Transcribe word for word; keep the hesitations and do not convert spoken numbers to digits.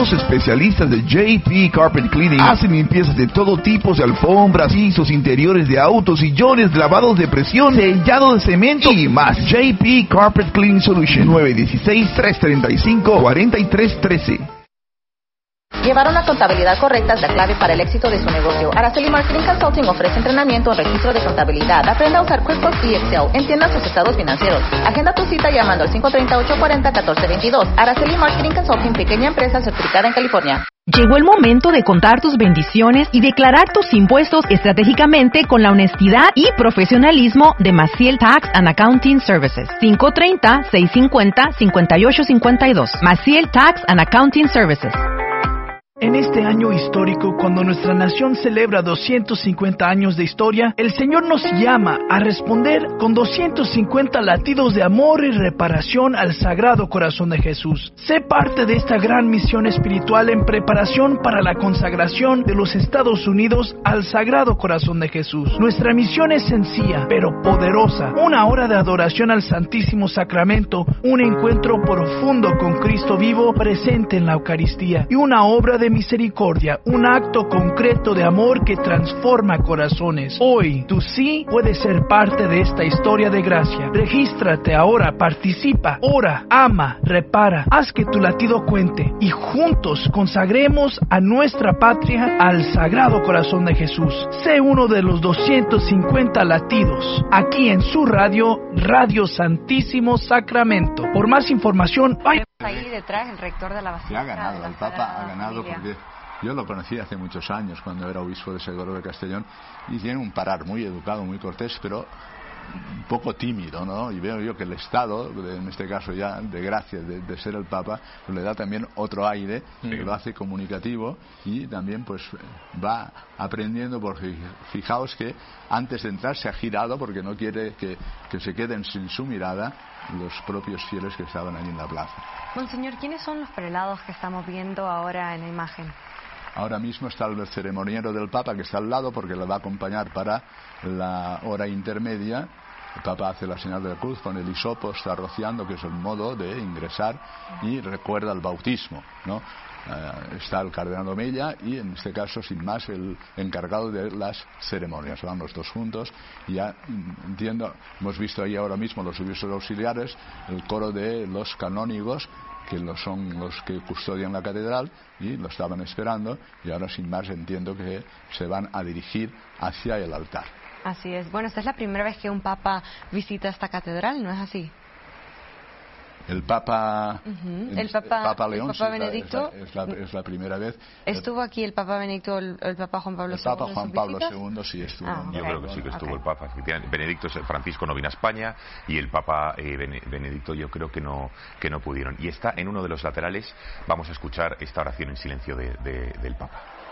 Los especialistas de J P Carpet Cleaning hacen limpiezas de todo tipo de alfombras, pisos, interiores de autos, sillones, lavados de presión, sellado de cemento y más. J P Carpet Cleaning Solution, nueve uno seis, tres tres cinco, cuatro tres uno tres. Llevar una contabilidad correcta es la clave para el éxito de su negocio. Araceli Marketing Consulting ofrece entrenamiento en registro de contabilidad. Aprenda a usar QuickBooks y Excel. Entienda sus estados financieros. Agenda tu cita llamando al cinco tres ocho, cuatro cero, uno cuatro dos dos. Araceli Marketing Consulting, pequeña empresa certificada en California. Llegó el momento de contar tus bendiciones y declarar tus impuestos estratégicamente con la honestidad y profesionalismo de Maciel Tax and Accounting Services. cinco tres cero, seis cinco cero, cinco ocho cinco dos. Maciel Tax and Accounting Services. En este año histórico, cuando nuestra nación celebra doscientos cincuenta años de historia, el Señor nos llama a responder con doscientos cincuenta latidos de amor y reparación al Sagrado Corazón de Jesús. Sé parte de esta gran misión espiritual en preparación para la consagración de los Estados Unidos al Sagrado Corazón de Jesús. Nuestra misión es sencilla, pero poderosa. Una hora de adoración al Santísimo Sacramento, un encuentro profundo con Cristo vivo presente en la Eucaristía y una obra de misericordia, un acto concreto de amor que transforma corazones. Hoy, tú sí puedes ser parte de esta historia de gracia. Regístrate ahora, participa, ora, ama, repara, haz que tu latido cuente y juntos consagremos a nuestra patria al Sagrado Corazón de Jesús. Sé uno de los doscientos cincuenta latidos, aquí en su radio, Radio Santísimo Sacramento. Por más información, vaya. Ahí detrás el rector de la Basílica. Se ha ganado, el Papa ha ganado porque yo lo conocí hace muchos años cuando era obispo de Segorbe de Castellón y tiene un parar muy educado, muy cortés, pero un poco tímido, ¿no? Y veo yo que el Estado, en este caso ya de gracia de, de ser el Papa, pues le da también otro aire, sí. Que lo hace comunicativo y también pues va aprendiendo, porque fijaos que antes de entrar se ha girado porque no quiere que, que se queden sin su mirada los propios fieles que estaban allí en la plaza. Monseñor, ¿quiénes son los prelados que estamos viendo ahora en la imagen? Ahora mismo está el ceremoniero del Papa, que está al lado porque le va a acompañar para la hora intermedia. El Papa hace la señal de la cruz con el hisopo, está rociando, que es el modo de ingresar, y recuerda el bautismo, ¿no? Uh, está el cardenal Omella y en este caso sin más el encargado de las ceremonias. Van los dos juntos y ya entiendo, hemos visto ahí ahora mismo los obispos auxiliares, el coro de los canónigos que lo son los que custodian la catedral y lo estaban esperando, y ahora sin más entiendo que se van a dirigir hacia el altar. Así es. Bueno, esta es la primera vez que un papa visita esta catedral, ¿no es así? El Papa, uh-huh. el, el Papa, el Papa León el Papa Benedicto, es la, es, la, es la primera vez. ¿Estuvo aquí el Papa Benedicto, el, el Papa Juan Pablo segundo? El Papa Juan Pablo segundo sí estuvo. Ah, Yo okay. creo que sí que estuvo okay. el Papa. Benedicto Francisco no vino a España y el Papa eh, Benedicto yo creo que no que no pudieron. Y está en uno de los laterales. Vamos a escuchar esta oración en silencio de, de, del Papa.